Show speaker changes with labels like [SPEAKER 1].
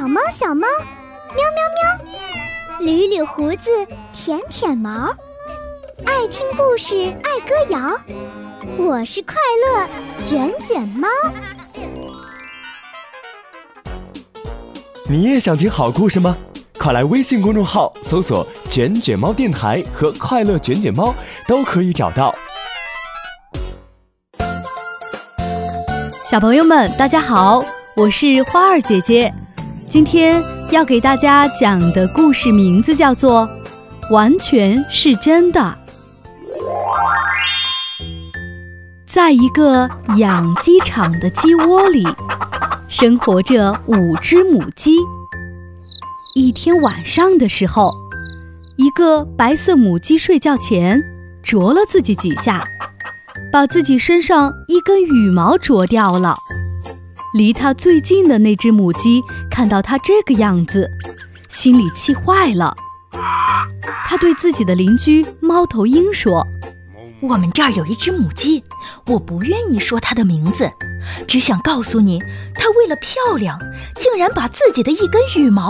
[SPEAKER 1] 小猫小猫，喵喵喵，捋捋胡子，舔舔毛，爱听故事，爱歌谣。我是快乐卷卷猫。
[SPEAKER 2] 你也想听好故事吗？快来微信公众号搜索卷卷猫电台和快乐卷卷猫，都可以找到。
[SPEAKER 3] 小朋友们大家好，我是花儿姐姐。今天要给大家讲的故事名字叫做完全是真的。在一个养鸡场的鸡窝里，生活着5只母鸡。一天晚上的时候，一个白色母鸡睡觉前啄了自己几下，把自己身上一根羽毛啄掉了。离它最近的那只母鸡看到它这个样子，心里气坏了。它对自己的邻居猫头鹰说：
[SPEAKER 4] 我们这儿有一只母鸡，我不愿意说它的名字，只想告诉你，它为了漂亮，竟然把自己的一根羽毛